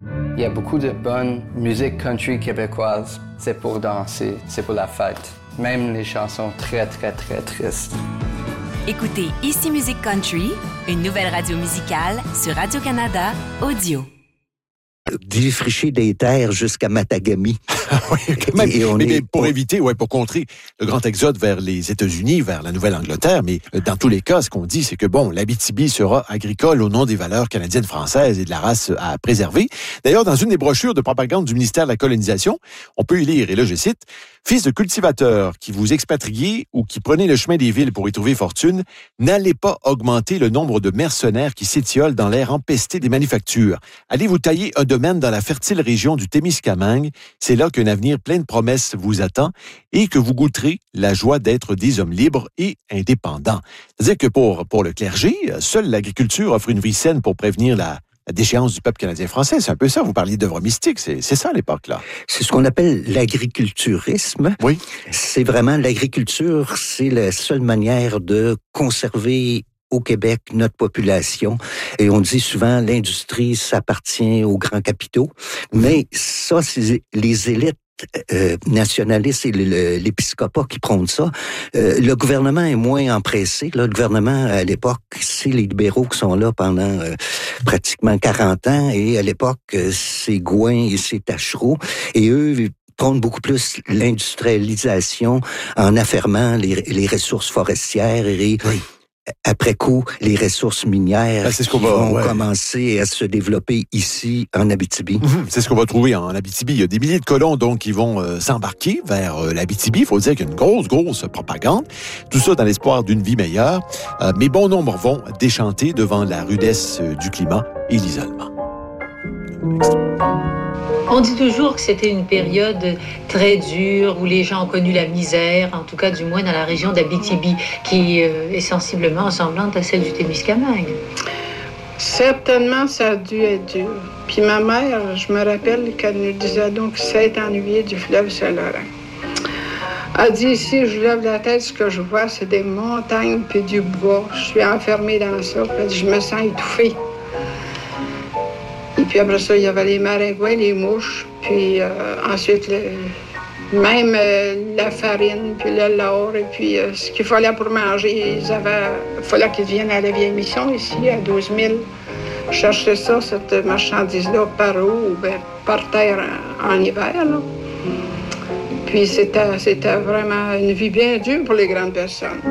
Il y a beaucoup de bonne musique country québécoise. C'est pour danser, c'est pour la fête. Même les chansons très, très, très tristes. Écoutez Ici Musique Country, une nouvelle radio musicale sur Radio-Canada Audio. Défricher des terres jusqu'à Matagami. Oui, quand même. Mais pour éviter, pour contrer le grand exode vers les États-Unis, vers la Nouvelle-Angleterre, mais dans tous les cas, ce qu'on dit, c'est que l'Abitibi sera agricole au nom des valeurs canadiennes, françaises et de la race à préserver. D'ailleurs, dans une des brochures de propagande du ministère de la Colonisation, on peut y lire, et là je cite, « Fils de cultivateurs qui vous expatriez ou qui prenez le chemin des villes pour y trouver fortune, n'allez pas augmenter le nombre de mercenaires qui s'étiolent dans l'air empesté des manufactures. Allez vous tailler un domaine dans la fertile région du Témiscamingue. C'est là qu'un avenir plein de promesses vous attend et que vous goûterez la joie d'être des hommes libres et indépendants. » C'est-à-dire que pour le clergé, seule l'agriculture offre une vie saine pour prévenir la déchéance du peuple canadien-français. C'est un peu ça. Vous parliez d'œuvres mystiques. C'est ça à l'époque, là. C'est ce qu'on appelle l'agriculturisme. Oui. C'est vraiment l'agriculture, c'est la seule manière de conserver au Québec notre population. Et on dit souvent l'industrie, ça appartient aux grands capitaux. Mais ça, c'est les élites nationalistes et l'épiscopat qui prônent ça. Le gouvernement est moins empressé. Là, le gouvernement, à l'époque, c'est les libéraux qui sont là pendant pratiquement 40 ans. Et à l'époque, c'est Gouin et c'est Taschereau. Et eux prônent beaucoup plus l'industrialisation en affermant les ressources forestières et après coup, les ressources minières vont commencer à se développer ici, en Abitibi. C'est ce qu'on va trouver en Abitibi. Il y a des milliers de colons donc qui vont s'embarquer vers l'Abitibi. Il faut dire qu'il y a une grosse propagande. Tout ça dans l'espoir d'une vie meilleure. Mais bon nombre vont déchanter devant la rudesse du climat et l'isolement. On dit toujours que c'était une période très dure où les gens ont connu la misère, en tout cas du moins dans la région d'Abitibi, qui est sensiblement ressemblante à celle du Témiscamingue. Certainement, ça a dû être dur. Puis ma mère, je me rappelle qu'elle nous disait donc s'être ennuyée du fleuve Saint-Laurent. Elle dit ici, je lève la tête, ce que je vois, c'est des montagnes puis du bois. Je suis enfermée dans ça, puis je me sens étouffée. Et puis après ça, il y avait les maringouins, les mouches, puis ensuite même la farine, puis le lard, et puis ce qu'il fallait pour manger. Il fallait qu'ils viennent à la vieille mission ici, à 12 000, chercher ça, cette marchandise-là, par eau ou bien par terre en hiver. Là. Puis c'était vraiment une vie bien dure pour les grandes personnes.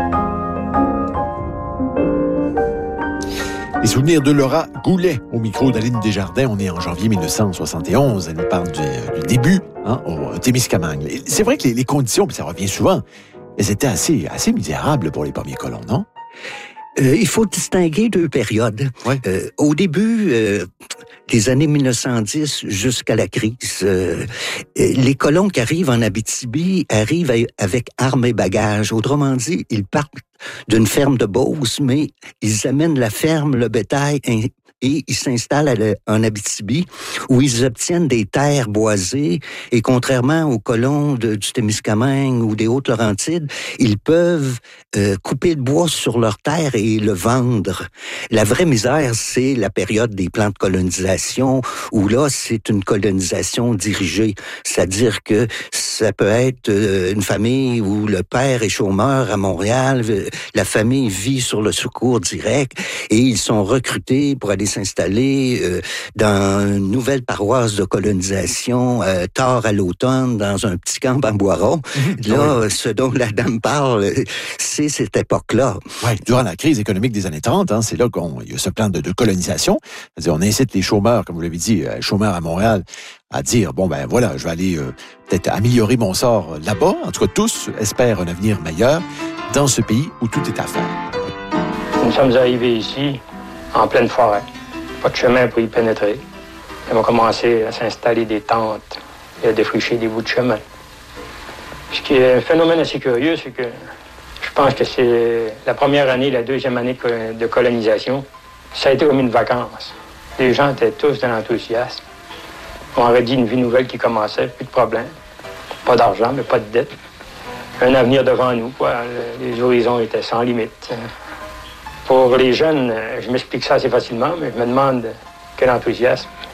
Les souvenirs de Laura Goulet au micro d'Aline Desjardins. On est en janvier 1971. Elle nous parle du début au Témiscamingue. C'est vrai que les conditions, puis ça revient souvent, elles étaient assez misérables pour les premiers colons, non? Il faut distinguer deux périodes. Oui. Au début des années 1910 jusqu'à la crise, les colons qui arrivent en Abitibi arrivent avec armes et bagages. Autrement dit, ils partent d'une ferme de Beauce, mais ils amènent la ferme, le bétail et ils s'installent en Abitibi où ils obtiennent des terres boisées et contrairement aux colons du Témiscamingue ou des Hautes-Laurentides, ils peuvent couper le bois sur leurs terres et le vendre. La vraie misère, c'est la période des plans de colonisation où là, c'est une colonisation dirigée. C'est-à-dire que ça peut être une famille où le père est chômeur à Montréal, la famille vit sur le secours direct et ils sont recrutés pour aller s'installer dans une nouvelle paroisse de colonisation tard à l'automne dans un petit camp en Boiron. Là, ce dont la dame parle, c'est cette époque-là. Oui, durant la crise économique des années 30, c'est là qu'il y a ce plan de colonisation. C'est-à-dire, on incite les chômeurs, comme vous l'avez dit, chômeurs à Montréal, à dire, je vais aller peut-être améliorer mon sort là-bas. En tout cas, tous espèrent un avenir meilleur dans ce pays où tout est à faire. Nous sommes arrivés ici, en pleine forêt. Pas de chemin pour y pénétrer. On va commencer à s'installer des tentes et à défricher des bouts de chemin. Ce qui est un phénomène assez curieux, c'est que je pense que c'est la première année, la deuxième année de colonisation. Ça a été comme une vacance. Les gens étaient tous dans l'enthousiasme. On aurait dit une vie nouvelle qui commençait, plus de problème. Pas d'argent, mais pas de dette. Un avenir devant nous, quoi. Les horizons étaient sans limite. Pour les jeunes, je m'explique ça assez facilement, mais je me demande quel enthousiasme